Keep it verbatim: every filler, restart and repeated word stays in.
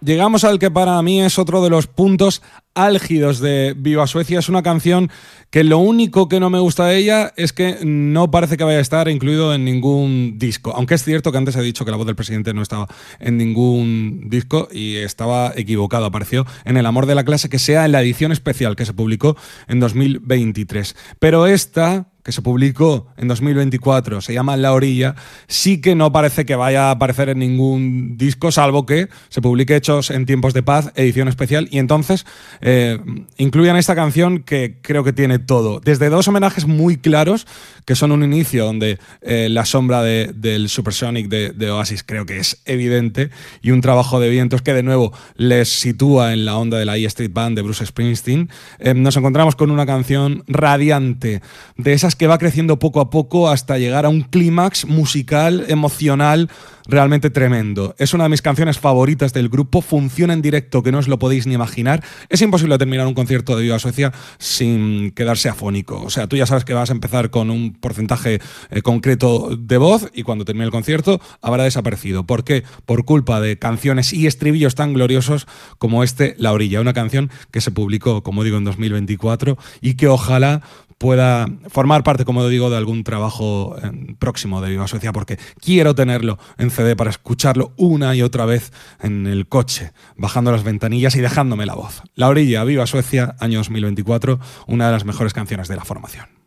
llegamos al que para mí es otro de los puntos álgidos de Viva Suecia. Es una canción que lo único que no me gusta de ella es que no parece que vaya a estar incluido en ningún disco, aunque es cierto que antes he dicho que la voz del presidente no estaba en ningún disco y estaba equivocado. Apareció en El amor de la clase, que sea en la edición especial que se publicó en dos mil veintitrés, pero esta, que se publicó en dos mil veinticuatro, se llama La Orilla, sí que no parece que vaya a aparecer en ningún disco, salvo que se publique Hechos en tiempos de paz, edición especial, y entonces eh, incluyan esta canción que creo que tiene todo. Desde dos homenajes muy claros, que son un inicio donde eh, la sombra de, del Supersonic de, de Oasis creo que es evidente, y un trabajo de vientos que de nuevo les sitúa en la onda de la E Street Band de Bruce Springsteen. Eh, nos encontramos con una canción radiante, de esas que va creciendo poco a poco hasta llegar a un clímax musical, emocional, realmente tremendo. Es una de mis canciones favoritas del grupo, funciona en directo que no os lo podéis ni imaginar. Es imposible terminar un concierto de Viva Suecia sin quedarse afónico. O sea, tú ya sabes que vas a empezar con un porcentaje eh, concreto de voz y cuando termine el concierto habrá desaparecido. ¿Por qué? Por culpa de canciones y estribillos tan gloriosos como este, La Orilla, una canción que se publicó, como digo, en dos mil veinticuatro y que ojalá pueda formar parte, como digo, de algún trabajo eh, próximo de Viva Suecia, porque quiero tenerlo en C D para escucharlo una y otra vez en el coche, bajando las ventanillas y dejándome la voz. La Orilla, Viva Suecia, año dos mil veinticuatro, una de las mejores canciones de la formación.